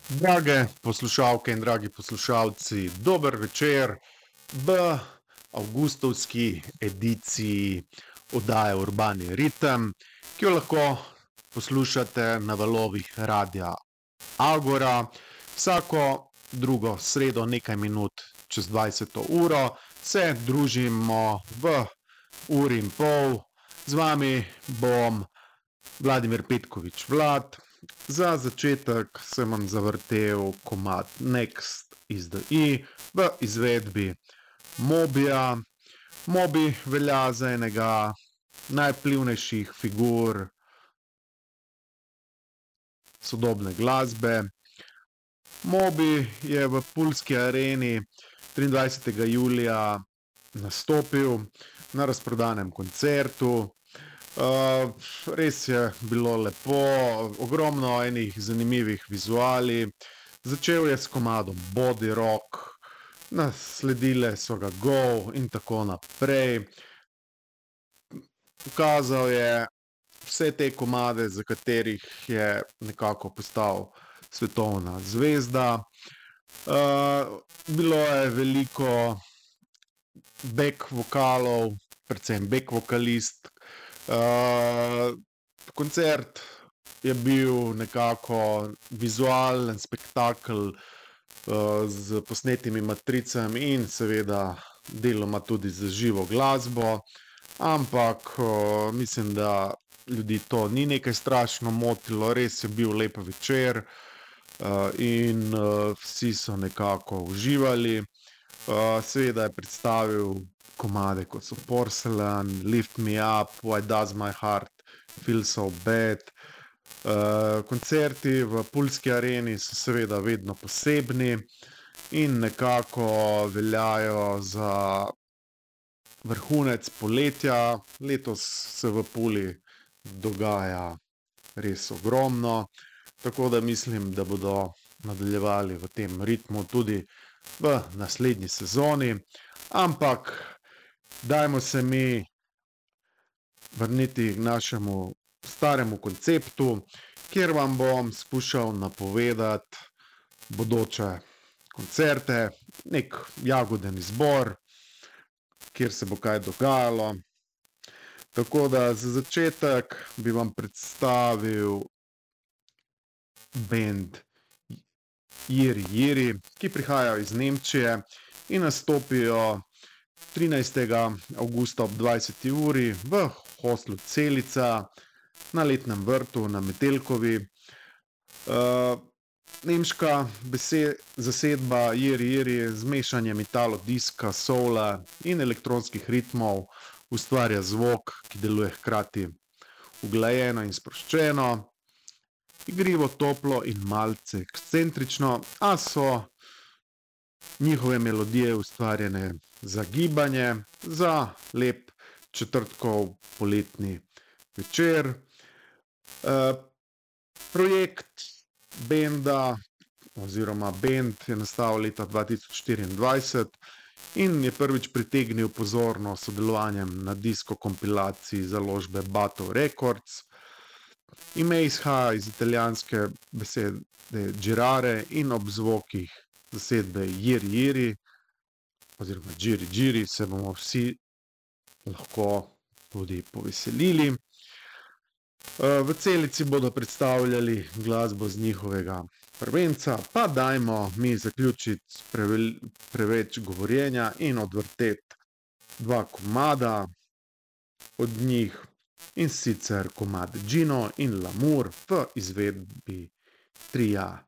Drage poslušalke in dragi poslušalci, dober večer v avgustovski ediciji oddaje Urbani ritem, ki jo lahko poslušate na valovih radia Agora. Vsako drugo sredo nekaj minut čez 20. uro se družimo v uri in pol. Z vami bom Vladimir Petkovič Vlad. Za začetek sem vam zavrtel komad Next is the E v izvedbi Mobija. Mobi velja za enega najvplivnejših figur sodobne glasbe. Mobi je v pulski areni 23. julija nastopil na razprodanem koncertu. Res je bilo lepo, ogromno enih zanimivih vizuali. Začel je s komadom Body Rock, nasledile so ga Go in tako naprej. Pokazal je vse te komade, za katerih je nekako postal svetovna zvezda. Bilo je veliko back vokalov, predvsem back vokalist. Koncert je bil nekako vizualen spektakel s posnetimi matricami in seveda deloma tudi z živo glasbo, ampak mislim, da ljudi to ni nekaj strašno motilo, res je bil lep večer in vsi so nekako uživali. Seveda je predstavil komade, kot so Porcelain, Lift Me Up, Why Does My Heart Feel So Bad. Koncerti v pulski areni so seveda vedno posebni in nekako veljajo za vrhunec poletja. Letos se v Puli dogaja res ogromno, tako da mislim, da bodo nadaljevali v tem ritmu tudi v naslednji sezoni. Ampak dajmo se mi vrniti k našemu staremu konceptu, kjer vam bom skušal napovedati bodoče koncerte, nek jagoden izbor, kjer se bo kaj dogajalo. Tako da za začetek bi vam predstavil band Jiri Jiri, ki prihajajo iz Nemčije in nastopijo 13. avgusta ob 20. uri v hostlu Celica na Letnem vrtu na Metelkovi. Nemška zasedba Jiri Jiri z mešanjem italo diska, soula in elektronskih ritmov ustvarja zvok, ki deluje hkrati uglajeno in sproščeno, igrivo, toplo in malce ekscentrično, a so njihove melodije ustvarjene za gibanje, za lep četrtkov poletni večer. Projekt benda oziroma band je nastal leta 2024 in je prvič pritegnil pozornost sodelovanjem na disko kompilaciji založbe Battle Records. Ime izhaja iz italijanske besede girare in ob zvokih zasedbe Jiri Jiri oziroma Džiri Džiri se bomo vsi lahko tudi poveselili. V Celici bodo predstavljali glasbo z njihovega prvenca, pa dajmo mi zaključiti preveč govorjenja in odvrteti dva komada od njih, in sicer komad Gino in Lamour v izvedbi tria